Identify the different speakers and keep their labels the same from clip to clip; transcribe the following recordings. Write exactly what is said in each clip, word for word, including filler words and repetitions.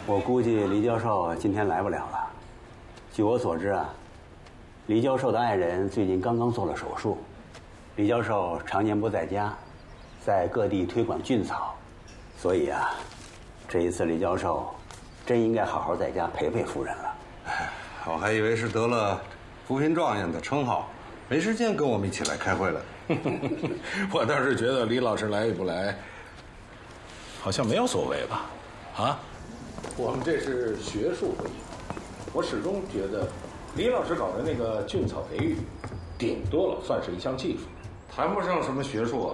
Speaker 1: 我估计黎教授今天来不了了。据我所知啊，黎教授的爱人最近刚刚做了手术，黎教授常年不在家，在各地推广菌草，所以啊，这一次黎教授真应该好好在家陪陪夫人了。
Speaker 2: 我还以为是得了扶贫状元的称号，没时间跟我们一起来开会了。
Speaker 3: 我倒是觉得李老师来与不来，好像没有所谓吧？啊？我们这是学术会议，我始终觉得李老师搞的那个菌草培育，顶多了算是一项技术，谈不上什么学术啊。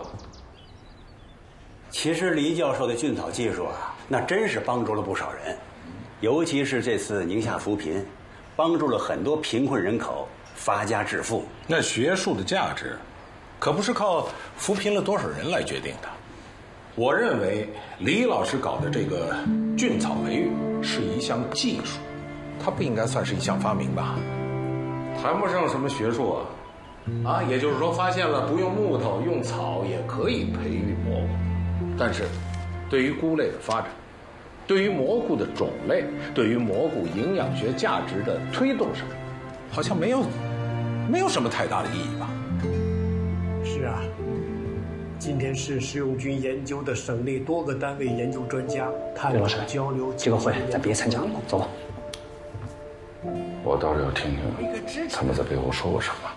Speaker 1: 其实黎教授的菌草技术啊，那真是帮助了不少人，尤其是这次宁夏扶贫，帮助了很多贫困人口发家致富。
Speaker 3: 那学术的价值，可不是靠扶贫了多少人来决定的。我认为李老师搞的这个菌草培育是一项技术，它不应该算是一项发明吧？谈不上什么学术啊，啊，也就是说发现了不用木头用草也可以培育蘑菇，但是对于菇类的发展，对于蘑菇的种类，对于蘑菇营养学价值的推动上，好像没有没有什么太大的意义吧？
Speaker 4: 是啊。今天是食用菌研究的省内多个单位研究专家探讨交流。
Speaker 5: 这个会咱别参加了，走吧。
Speaker 3: 我倒是要听听他们在背后说过什么。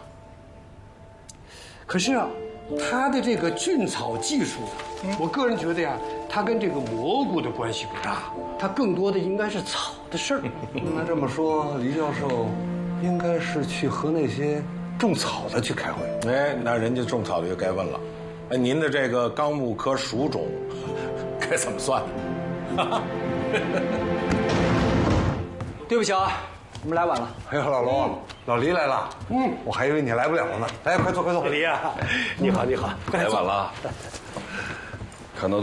Speaker 4: 可是啊，他的这个菌草技术，我个人觉得呀，它跟这个蘑菇的关系不大，它更多的应该是草的事儿。
Speaker 2: 那这么说，黎教授应该是去和那些种草的去开会。
Speaker 3: 哎，那人家种草的就该问了。哎，您的这个纲目科属种该怎么算？
Speaker 5: 对不起啊，我们来晚了。
Speaker 2: 哎呦，老罗，嗯、老黎来了。嗯，我还以为你来不了了呢。来，快坐，快坐。
Speaker 4: 老黎啊，你好，你好，
Speaker 3: 来晚了。